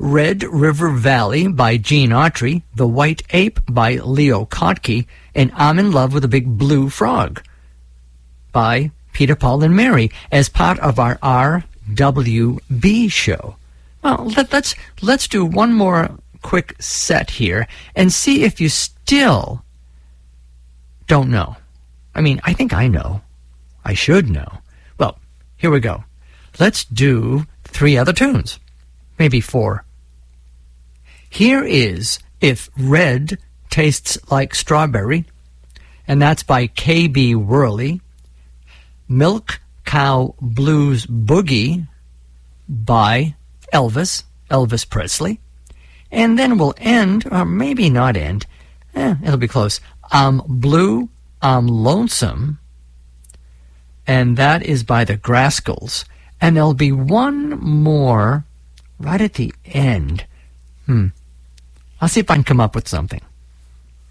Red River Valley by Gene Autry, The White Ape by Leo Kottke, and I'm in Love with a Big Blue Frog by Peter, Paul, and Mary as part of our RWB show. Well, let's do one more quick set here and see if you still don't know. I mean, I think I know. I should know. Well, here we go. Let's do 3 other tunes. Maybe 4. Here is If Red Tastes Like Strawberry, and that's by K.B. Worley. Milk Cow Blues Boogie by Elvis Presley. And then we'll end, or maybe not end, it'll be close. I'm Blue, I'm Lonesome, and that is by the Grascals. And there'll be one more right at the end. I'll see if I can come up with something.